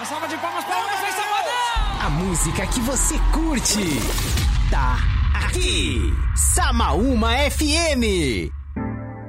salva de palmas para o Wesley Safadão! A música que você curte tá aqui. Samaúma FM.